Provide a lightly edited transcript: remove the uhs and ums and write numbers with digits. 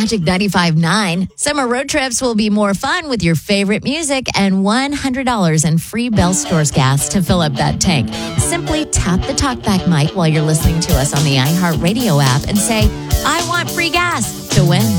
Magic 95.9. Summer road trips will be more fun with your favorite music and $100 in free Bell Stores gas to fill up that tank. Simply tap the talkback mic while you're listening to us on the iHeartRadio app and say, I want free gas to win.